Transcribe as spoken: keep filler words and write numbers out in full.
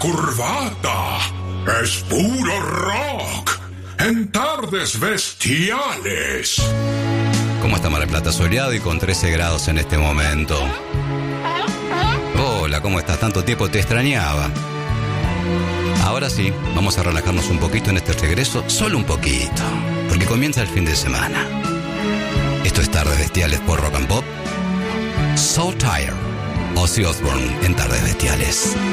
Curvata. Es puro rock. En Tardes Bestiales. ¿Cómo está Mar del Plata? Soleado y con trece grados en este momento. Hola, ¿cómo estás? Tanto tiempo te extrañaba. Ahora sí, vamos a relajarnos un poquito en este regreso, solo un poquito, porque comienza el fin de semana. Esto es Tardes Bestiales por Rock and Pop. So Tired, Ozzy Osbourne en Tardes Bestiales.